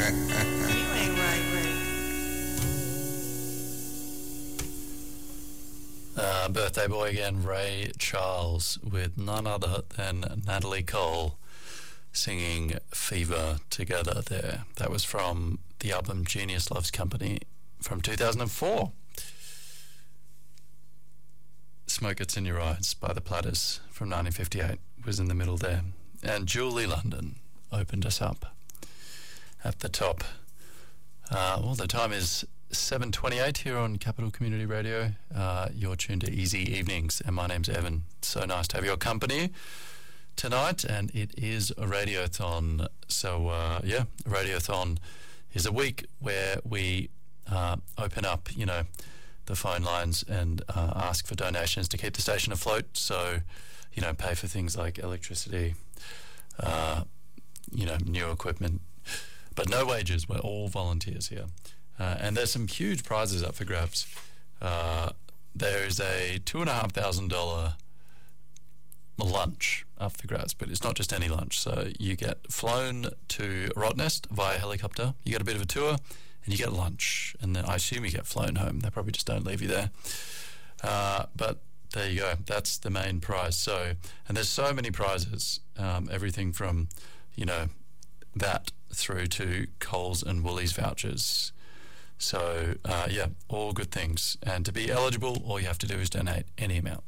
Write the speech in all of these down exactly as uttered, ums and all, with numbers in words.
ain't right, Ray. Uh, birthday boy again, Ray Charles, with none other than Natalie Cole singing Fever together there. That was from the album Genius Loves Company from two thousand four. Smoke It's in Your Eyes by the Platters from nineteen fifty-eight was in the middle there. And Julie London opened us up at the top. Uh, well, the time is seven twenty-eight here on Capital Community Radio. Uh, you're tuned to Easy Evenings, and my name's Evan. So nice to have your company tonight, and it is a radiothon. So, uh, yeah, a radiothon is a week where we uh, open up, you know, the phone lines and uh, ask for donations to keep the station afloat. So, you know, pay for things like electricity, uh, you know, new equipment, but no wages. We're all volunteers here. Uh, and there's some huge prizes up for grabs. Uh, there is a two and a half thousand dollar lunch up for grabs, but it's not just any lunch. So you get flown to Rottnest via helicopter. You get a bit of a tour, and you get lunch. And then I assume you get flown home. They probably just don't leave you there. Uh, but there you go. That's the main prize. So, and there's so many prizes. Um, everything from, you know, that through to Coles and Woolies vouchers. So, uh, yeah, all good things. And to be eligible, all you have to do is donate any amount.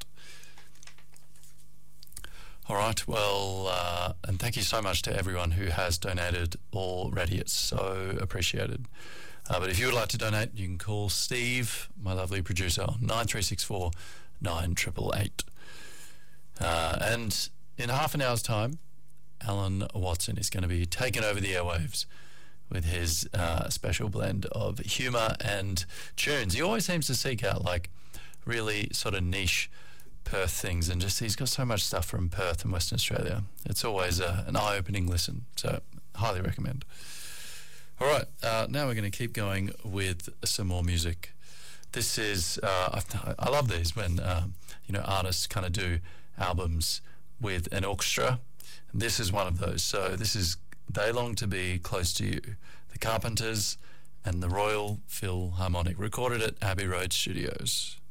All right, well, uh, and thank you so much to everyone who has donated already. It's so appreciated. Uh, but if you would like to donate, you can call Steve, my lovely producer, on nine three six four, nine eight eight eight. Uh, and in half an hour's time, Alan Watson is going to be taking over the airwaves with his uh, special blend of humour and tunes. He always seems to seek out like really sort of niche Perth things, and just he's got so much stuff from Perth and Western Australia. It's always uh, an eye-opening listen, so highly recommend. All right, uh, now we're going to keep going with some more music. This is, uh, I, I love these when, um, you know, artists kind of do albums with an orchestra. And this is one of those. So this is They Long to Be Close to You, the Carpenters and the Royal Philharmonic, recorded at Abbey Road Studios.